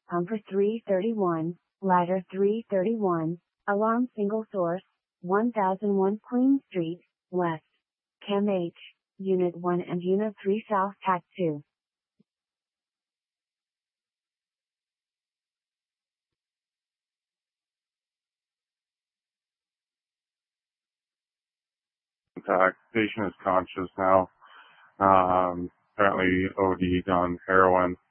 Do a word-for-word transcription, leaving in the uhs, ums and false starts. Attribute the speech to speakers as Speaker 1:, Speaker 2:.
Speaker 1: Pumper three thirty-one, Ladder three thirty-one, Alarm Single Source, one thousand one Queen Street, West. Chem H, Unit one and Unit three South Tac two.
Speaker 2: Contact. Patient is conscious now. Um, apparently O D'd on heroin.